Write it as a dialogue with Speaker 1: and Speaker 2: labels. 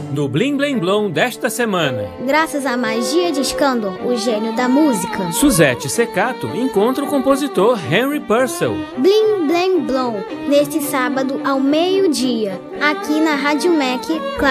Speaker 1: No Blim Blim Blom desta semana,
Speaker 2: graças à magia de Scandor, o gênio da música,
Speaker 1: Suzette Secato encontra o compositor Henry Purcell.
Speaker 2: Blim Blim Blom, neste sábado ao meio-dia, aqui na Rádio MEC.